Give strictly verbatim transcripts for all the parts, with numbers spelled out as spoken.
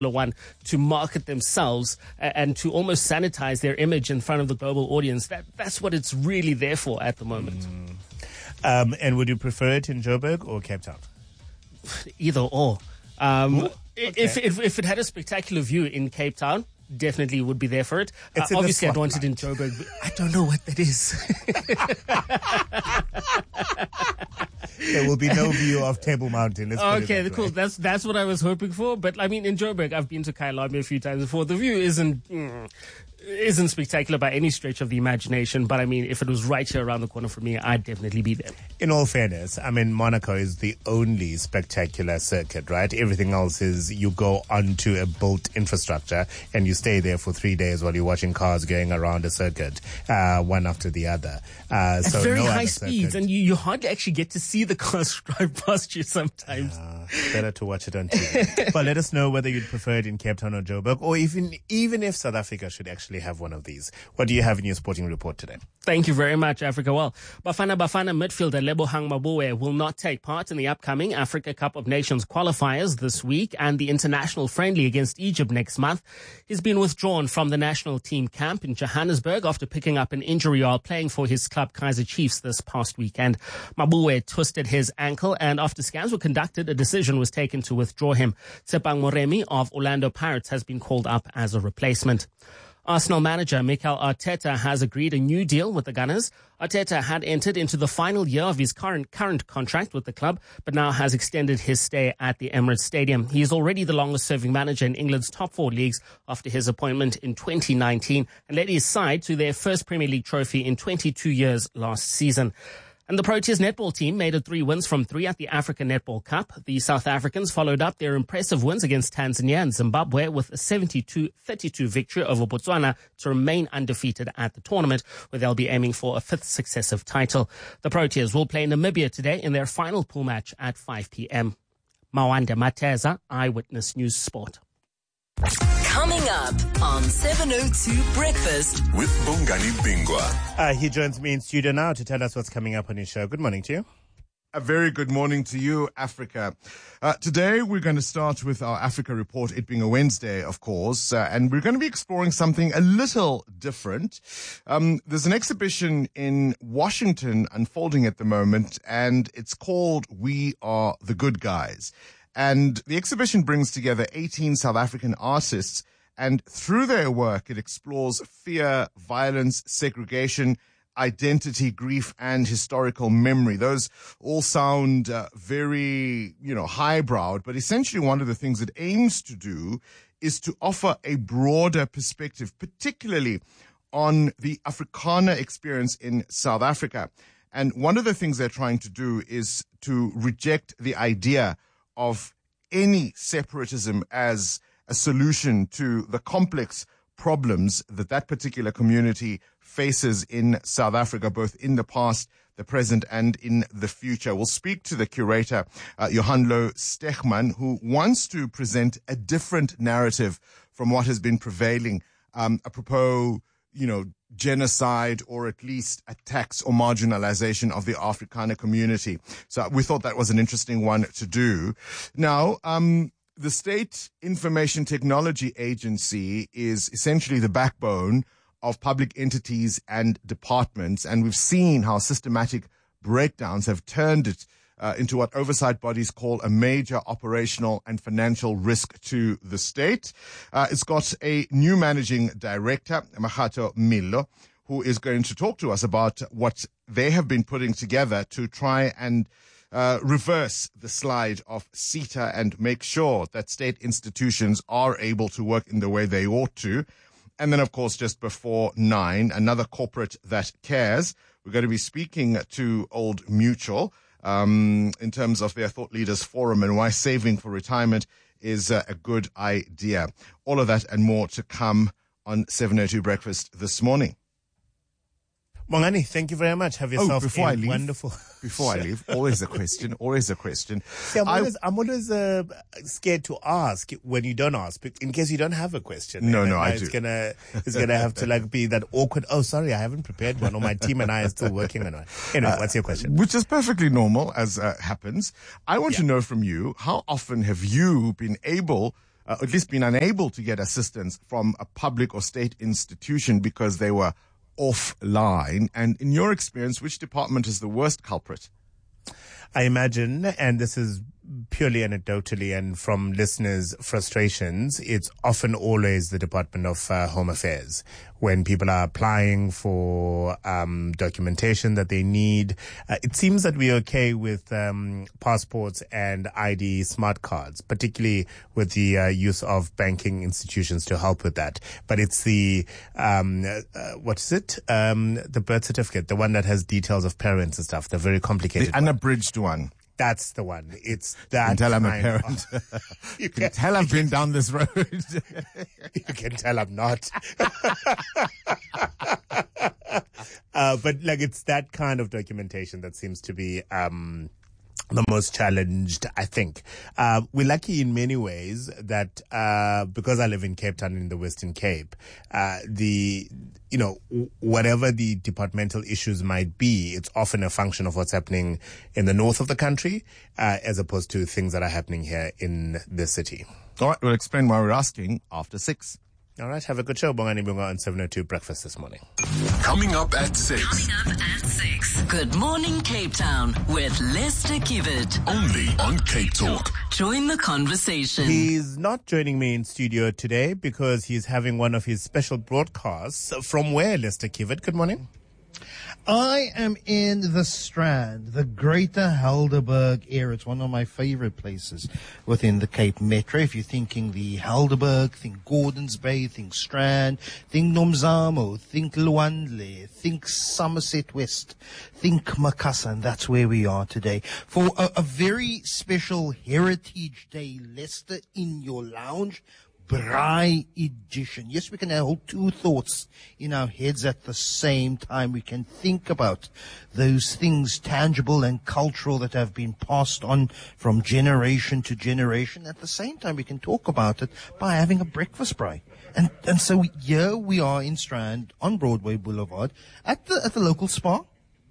one to market themselves and to almost sanitize their image in front of the global audience. That that's what it's really there for at the moment. Mm. Um, and would you prefer it in Joburg or Cape Town? Either or. Um, okay. if, if if it had a spectacular view in Cape Town, definitely would be there for it. Uh, It's in obviously, the I'd want it in Joburg. But I don't know what that is. There will be no view of Table Mountain. Let's put Okay, it that cool. way. That's that's what I was hoping for. But I mean, in Joburg, I've been to Kyalami a few times before. The view isn't mm, isn't spectacular by any stretch of the imagination. But I mean, if it was right here around the corner for me, I'd definitely be there. In all fairness, I mean, Monaco is the only spectacular circuit, right? Everything else is you go onto a built infrastructure and you stay there for three days while you're watching cars going around a circuit, uh, one after the other. Uh, At so very no high other speeds, circuit. and you, you hardly actually get to see the cars drive past you sometimes. Uh, better to watch it on T V. But let us know whether you'd prefer it in Cape Town or Joburg, or even even if South Africa should actually have one of these. What do you have in your sporting report today? Thank you very much, Africa. Well, Bafana Bafana midfielder Lebohang Maboe will not take part in the upcoming Africa Cup of Nations qualifiers this week and the international friendly against Egypt next month. He's been withdrawn from the national team camp in Johannesburg after picking up an injury while playing for his club Kaizer Chiefs this past weekend. Maboe twisted his ankle, and after scans were conducted, a decision was taken to withdraw him. Tsepang Moremi of Orlando Pirates has been called up as a replacement. Arsenal manager Mikel Arteta has agreed a new deal with the Gunners. Arteta had entered into the final year of his current current contract with the club, but now has extended his stay at the Emirates Stadium. He is already the longest-serving manager in England's top four leagues after his appointment in twenty nineteen and led his side to their first Premier League trophy in twenty-two years last season. And the Proteas netball team made it three wins from three at the African Netball Cup. The South Africans followed up their impressive wins against Tanzania and Zimbabwe with a seventy-two thirty-two victory over Botswana to remain undefeated at the tournament, where they'll be aiming for a fifth successive title. The Proteas will play Namibia today in their final pool match at five p.m. Mawanda Mateza, Eyewitness News Sport. Coming up on seven oh two Breakfast with Bongani Bingwa. Uh, he joins me in studio now to tell us what's coming up on his show. Good morning to you. A very good morning to you, Africa. Uh, today we're going to start with our Africa report, it being a Wednesday, of course, uh, and we're going to be exploring something a little different. Um, there's an exhibition in Washington unfolding at the moment, and it's called We Are the Good Guys. And the exhibition brings together eighteen South African artists, and through their work, it explores fear, violence, segregation, identity, grief, and historical memory. Those all sound uh, very, you know, highbrowed, but essentially one of the things it aims to do is to offer a broader perspective, particularly on the Afrikaner experience in South Africa. And one of the things they're trying to do is to reject the idea of any separatism as a solution to the complex problems that that particular community faces in South Africa, both in the past, the present, and in the future. We'll speak to the curator, uh, Johanlo Stegman, who wants to present a different narrative from what has been prevailing, um, apropos, you know, genocide or at least attacks or marginalization of the Afrikaner community. So we thought that was an interesting one to do. Now, um, the State Information Technology Agency is essentially the backbone of public entities and departments, and we've seen how systematic breakdowns have turned it uh, into what oversight bodies call a major operational and financial risk to the state. Uh, it's got a new managing director, Mahato Milo, who is going to talk to us about what they have been putting together to try and uh, reverse the slide of SETA and make sure that state institutions are able to work in the way they ought to. And then, of course, just before nine, another corporate that cares. We're going to be speaking to Old Mutual um, in terms of their Thought Leaders Forum and why saving for retirement is uh, a good idea. All of that and more to come on seven oh two Breakfast this morning. Mongani, thank you very much. Have yourself oh, before a I leave, wonderful... Before I leave, always a question, always a question. See, I'm always, I, I'm always uh, scared to ask when you don't ask, in case you don't have a question. No, and no, I it's do. Gonna, it's going to have to like be that awkward, oh, sorry, I haven't prepared one, or my team and I are still working on one. Anyway, uh, what's your question? Which is perfectly normal, as uh, happens. I want yeah. to know from you, how often have you been able uh, at least been unable to get assistance from a public or state institution because they were offline. And in your experience, which department is the worst culprit? I imagine, and this is purely anecdotally and from listeners' frustrations, it's often always the Department of uh, Home Affairs. When people are applying for um, documentation that they need, uh, it seems that we're okay with um, passports and I D smart cards, particularly with the uh, use of banking institutions to help with that. But it's the, um, uh, what is it? Um, the birth certificate, the one that has details of parents and stuff, the very complicated The one. unabridged one. That's the one. It's that. You can tell I'm a kind parent. of- You can tell I've been down this road. You can tell I'm not. uh, but like, it's that kind of documentation that seems to be, um, the most challenged, I think. Uh, we're lucky in many ways that, uh, because I live in Cape Town in the Western Cape, uh, the, you know, w- whatever the departmental issues might be, it's often a function of what's happening in the north of the country, uh, as opposed to things that are happening here in the city. All right, we'll explain why we're asking after six. All right, have a good show. Bongani Bunga on seven oh two Breakfast this morning. Coming up at six. Coming up at six. Good morning, Cape Town with Lester Kivet. Only on Cape Talk. Join the conversation. He's not joining me in studio today because he's having one of his special broadcasts. From where, Lester Kivet? Good morning. I am in the Strand, the Greater Helderberg area. It's one of my favorite places within the Cape Metro. If you're thinking the Helderberg, think Gordons Bay, think Strand, think Nomzamo, think Luandle, think Somerset West, think Makassar, and that's where we are today for a, a very special Heritage Day, Leicester in your lounge. Braai edition. Yes, we can hold two thoughts in our heads at the same time. We can think about those things, tangible and cultural, that have been passed on from generation to generation. At the same time, we can talk about it by having a breakfast braai. And and so here we are in Strand on Broadway Boulevard at the at the local spa.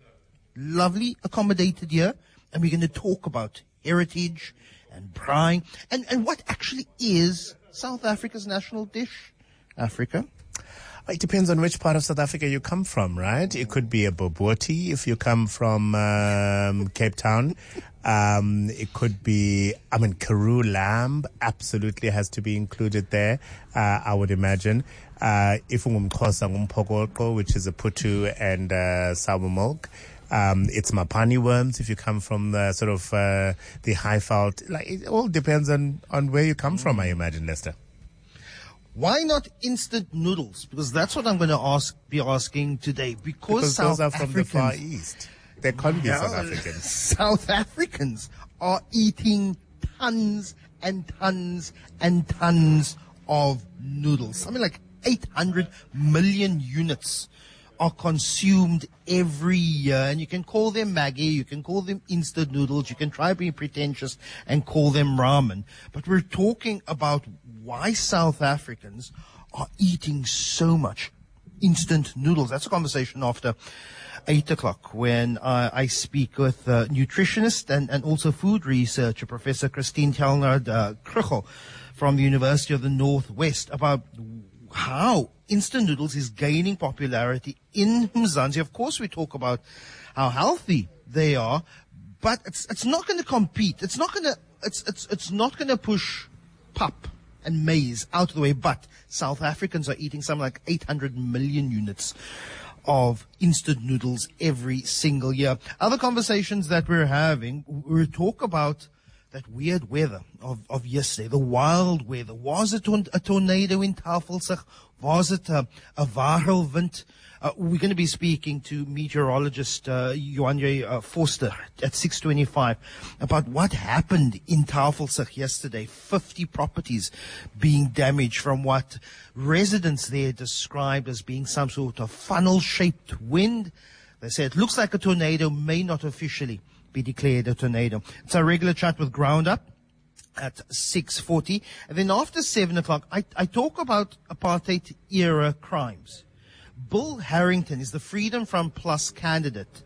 Lovely, accommodated here, and we're going to talk about heritage and braai and and what actually is South Africa's national dish. Africa. It depends on which part of South Africa you come from, right? It could be a bobotie if you come from um, Cape Town. Um, it could be, I mean, Karoo lamb absolutely has to be included there, uh, I would imagine. Uh, if umxhosa ngumphokoqo, which is a putu and uh, sour milk. Um, it's mapani worms if you come from the sort of uh, the Highveld. Like, it all depends on, on where you come from, I imagine, Lester. Why not instant noodles? Because that's what I'm going to ask, be asking today. Because, Because South those are from Africans, the Far East. They can't be Yeah, South Africans. South Africans are eating tons and tons and tons of noodles. Something like eight hundred million units are consumed every year, and you can call them Maggi, you can call them instant noodles, you can try being pretentious and call them ramen. But we're talking about why South Africans are eating so much instant noodles. That's a conversation after eight o'clock when uh, I speak with uh, nutritionist and, and also food researcher, Professor Christine Tjalnard uh, Kruchel from the University of the Northwest, about how instant noodles is gaining popularity in Mzansi. Of course, we talk about how healthy they are, but it's it's not going to compete. It's not going to it's it's it's not going to push pap and maize out of the way. But South Africans are eating something like eight hundred million units of instant noodles every single year. Other conversations that we're having, we talk about that weird weather of, of yesterday, the wild weather. Was it a, a tornado in Tafelsig? Was it a, a Warhelwind? Uh, we're going to be speaking to meteorologist uh, Joanje uh, Forster at six twenty-five about what happened in Tafelsig yesterday. fifty properties being damaged from what residents there described as being some sort of funnel-shaped wind. They say it looks like a tornado, may not officially be declared a tornado. It's our regular chat with Ground Up at six forty. And then after seven o'clock, I, I talk about apartheid-era crimes. Bill Harrington is the Freedom From Plus candidate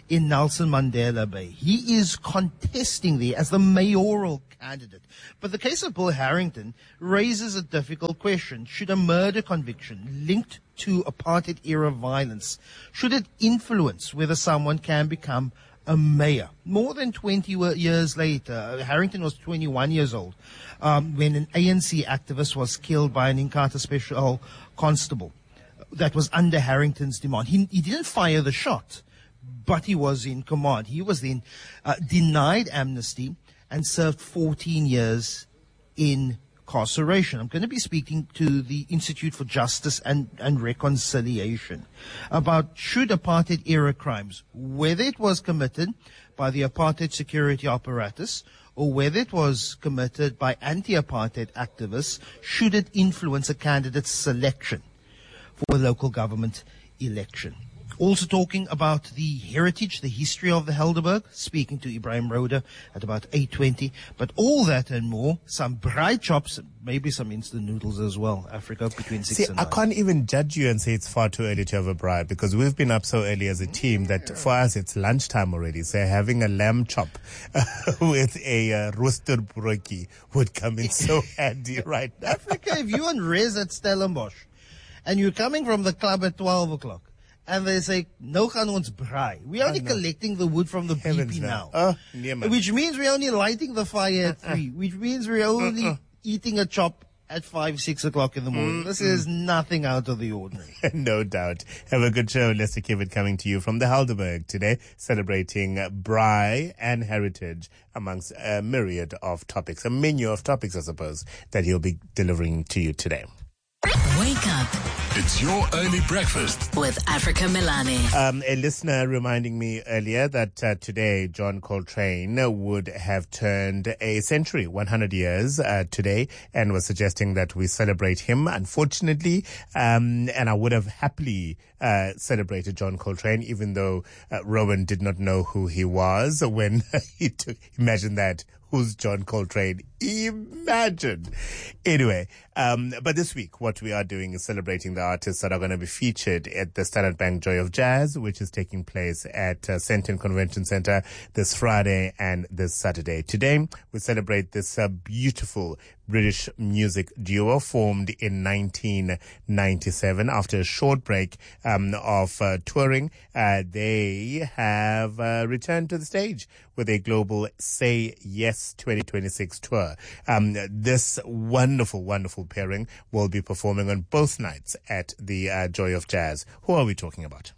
in Nelson Mandela Bay. He is contesting there as the mayoral candidate. But the case of Bill Harrington raises a difficult question. Should a murder conviction linked to apartheid-era violence, should it influence whether someone can become a mayor? More than twenty years later, Harrington was twenty-one years old um, when an A N C activist was killed by an Inkatha special constable that was under Harrington's demand. He, he didn't fire the shot, but he was in command. He was then uh, denied amnesty and served fourteen years in incarceration. I'm going to be speaking to the Institute for Justice and, and Reconciliation about should apartheid-era crimes, whether it was committed by the apartheid security apparatus or whether it was committed by anti-apartheid activists, should it influence a candidate's selection for a local government election. Also talking about the heritage, the history of the Helderberg, speaking to Ibrahim Roda at about eight twenty. But all that and more, some braai chops, maybe some instant noodles as well. Africa between six See, and I nine. can't even judge you and say it's far too early to have a braai because we've been up so early as a team that for us it's lunchtime already. So having a lamb chop with a uh, roasted broki would come in so handy right now. Africa, if you and Rez at Stellenbosch and you're coming from the club at twelve o'clock, and they say, no gaan ons braai. We're only collecting the wood from the Heavens B P no. now. Oh, nee, man. Which means we're only lighting the fire at three. Which means we're only eating a chop at five, six o'clock in the morning. This is nothing out of the ordinary. No doubt. Have a good show. Lester Kivet coming to you from the Helderberg today, celebrating braai and heritage amongst a myriad of topics, a menu of topics, I suppose, that he'll be delivering to you today. Wake up It's your early breakfast. with Africa Milani. Um, a listener reminding me earlier that uh, today John Coltrane would have turned a century, one hundred years uh, today, and was suggesting that we celebrate him. Unfortunately, um, and I would have happily uh, celebrated John Coltrane, even though uh, Rowan did not know who he was when he took. Imagine that. Who's John Coltrane? Imagine. Anyway, um, but this week, what we are doing is celebrating the artists that are going to be featured at the Standard Bank Joy of Jazz, which is taking place at uh, Sandton Convention Center this Friday and this Saturday. Today, we celebrate this uh, beautiful British music duo formed in nineteen ninety-seven. After a short break um, of uh, touring, uh, they have uh, returned to the stage with a global Say Yes twenty twenty-six tour. Um, this wonderful, wonderful pairing will be performing on both nights at the uh, Joy of Jazz. Who are we talking about?